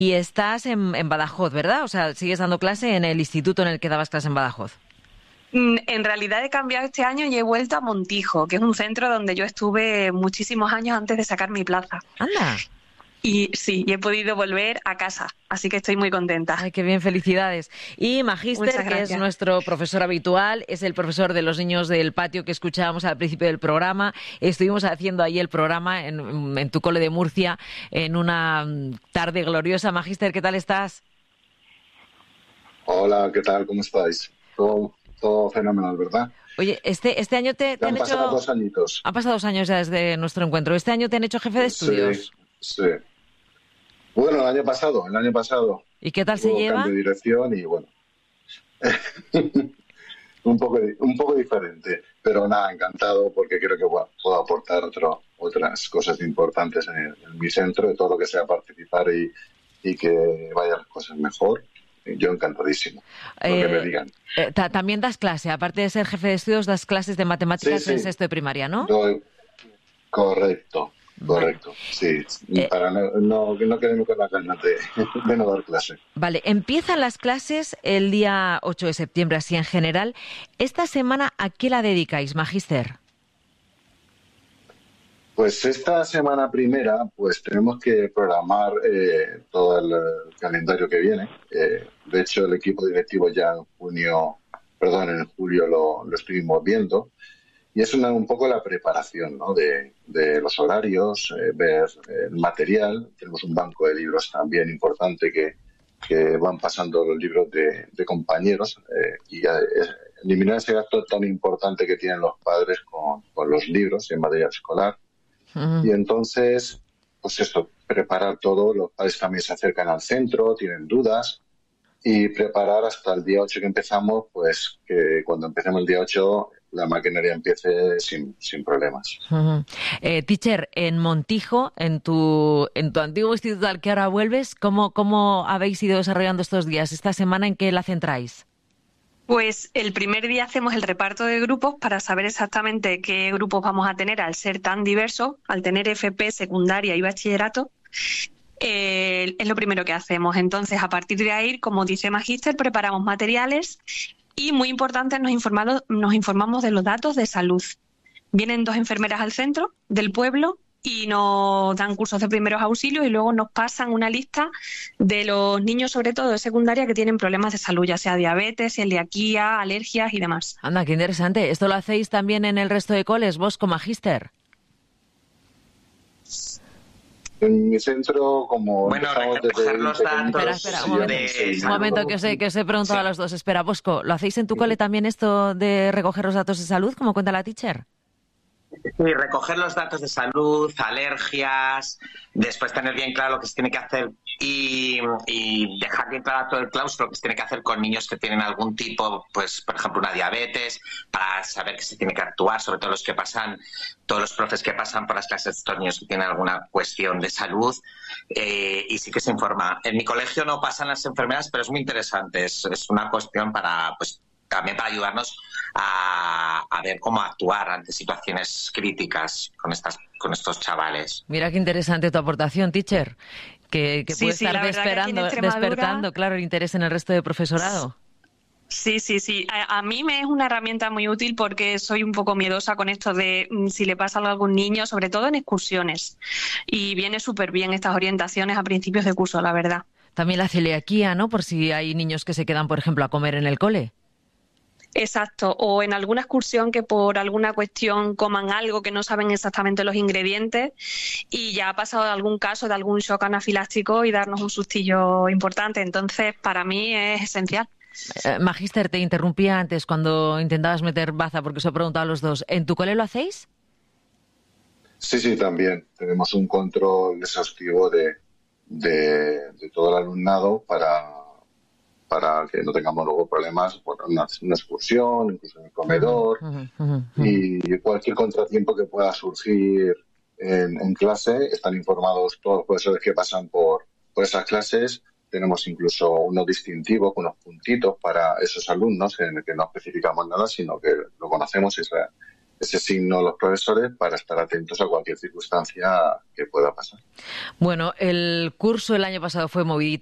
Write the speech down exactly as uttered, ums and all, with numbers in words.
Y estás en, en Badajoz, ¿verdad? O sea, sigues dando clase en el instituto en el que dabas clase en Badajoz. En realidad he cambiado este año y he vuelto a Montijo, que es un centro donde yo estuve muchísimos años antes de sacar mi plaza. ¡Anda! Y sí, y he podido volver a casa, así que estoy muy contenta. ¡Ay, qué bien! Felicidades. Y Magíster, que es nuestro profesor habitual, es el profesor de los niños del patio que escuchábamos al principio del programa. Estuvimos haciendo ahí el programa en, en tu cole de Murcia en una tarde gloriosa. Magíster, ¿qué tal estás? Hola, ¿qué tal? ¿Cómo estáis? Todo, todo fenomenal, ¿verdad? Oye, este, este año te, te han, han pasado hecho... dos añitos. Han pasado dos años ya desde nuestro encuentro. ¿Este año te han hecho jefe de estudios? Sí, sí. Bueno, el año pasado, el año pasado. ¿Y qué tal se lleva? Cambio de dirección y bueno, un poco un poco diferente, pero nada, encantado porque creo que bueno, puedo aportar otro, otras cosas importantes en, el, en mi centro, de todo lo que sea participar y, y que vayan las cosas mejor. Yo encantadísimo, lo eh, que me digan. Eh, ta- también das clase, aparte de ser jefe de estudios, das clases de matemáticas sí, sí. en sexto de primaria, ¿no? Doy, correcto. Correcto, sí, eh, para no, no, no quedarme con las ganas de, de no dar clase. Vale, empiezan las clases el día ocho de septiembre, así en general. ¿Esta semana a qué la dedicáis, Magíster? Pues esta semana primera, pues tenemos que programar eh, todo el, el calendario que viene. Eh, de hecho, el equipo directivo ya en junio, perdón, en julio lo, lo estuvimos viendo. Y es una, un poco la preparación, ¿no? de, de los horarios, eh, ver el material. Tenemos un banco de libros también importante que, que van pasando los libros de, de compañeros eh, y ya, eh, eliminar ese gasto tan importante que tienen los padres con, con los libros en material escolar. Uh-huh. Y entonces, pues esto, preparar todo. Los padres también se acercan al centro, tienen dudas. Y preparar hasta el día ocho que empezamos, pues que cuando empecemos el día ocho la maquinaria empiece sin, sin problemas. Uh-huh. Eh, teacher, en Montijo, en tu en tu antiguo instituto al que ahora vuelves, ¿cómo, cómo habéis ido desarrollando estos días? ¿Esta semana en qué la centráis? Pues el primer día hacemos el reparto de grupos para saber exactamente qué grupos vamos a tener al ser tan diversos, al tener F P, secundaria y bachillerato. Eh, es lo primero que hacemos. Entonces, a partir de ahí, como dice Magíster, preparamos materiales y, muy importante, nos informado, nos informamos de los datos de salud. Vienen dos enfermeras al centro del pueblo y nos dan cursos de primeros auxilios y luego nos pasan una lista de los niños, sobre todo de secundaria, que tienen problemas de salud, ya sea diabetes, celiaquía, alergias y demás. Anda, qué interesante. ¿Esto lo hacéis también en el resto de coles, vos como Magíster? En mi centro, como... Bueno, recoger los datos... Espera, espera, un momento, de... un momento que, os he, que os he preguntado sí. a los dos. Espera, Bosco, ¿lo hacéis en tu cole también esto de recoger los datos de salud, como cuenta la teacher? Sí, recoger los datos de salud, alergias, después tener bien claro lo que se tiene que hacer y, y dejar bien claro todo el claustro que se tiene que hacer con niños que tienen algún tipo, pues por ejemplo una diabetes, para saber que se tiene que actuar, sobre todo los que pasan, todos los profes que pasan por las clases de estos niños que tienen alguna cuestión de salud, eh, y sí que se informa. En mi colegio no pasan las enfermeras, pero es muy interesante, es, es una cuestión para, pues, también para ayudarnos a, a ver cómo actuar ante situaciones críticas con estas con estos chavales. Mira qué interesante tu aportación, teacher, que, que sí, puede sí, estar desperando, despertando, claro, el interés en el resto del profesorado. Sí, sí, sí. A, a mí me es una herramienta muy útil porque soy un poco miedosa con esto de mm, si le pasa algo a algún niño, sobre todo en excursiones. Y viene súper bien estas orientaciones a principios de curso, la verdad. También la celiaquía, ¿no? Por si hay niños que se quedan, por ejemplo, a comer en el cole. Exacto, o en alguna excursión que por alguna cuestión coman algo que no saben exactamente los ingredientes y ya ha pasado algún caso de algún shock anafiláctico y darnos un sustillo importante. Entonces, para mí es esencial. Eh, Magíster, te interrumpía antes cuando intentabas meter baza porque os he preguntado a los dos. ¿En tu cole lo hacéis? Sí, sí, también. Tenemos un control exhaustivo de, de, de todo el alumnado para... para que no tengamos luego problemas por una, una excursión, incluso en el comedor, uh-huh, uh-huh, uh-huh. y cualquier contratiempo que pueda surgir en, en clase. Están informados todos los profesores que pasan por, por esas clases. Tenemos incluso unos distintivos, unos puntitos para esos alumnos en el que no especificamos nada, sino que lo conocemos y, ese signo a los profesores para estar atentos a cualquier circunstancia que pueda pasar. Bueno, el curso el año pasado fue movidito.